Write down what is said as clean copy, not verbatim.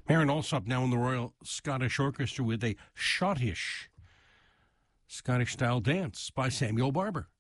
Marin Alsop now in the Royal Scottish Orchestra with a schottish Scottish-style dance by Samuel Barber.